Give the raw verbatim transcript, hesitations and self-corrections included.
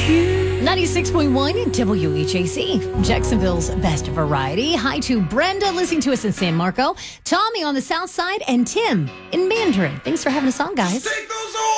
ninety-six point one W H A C, Jacksonville's best variety. Hi to Brenda listening to us in San Marco, Tommy on the south side, and Tim in Mandarin. Thanks for having us on, guys.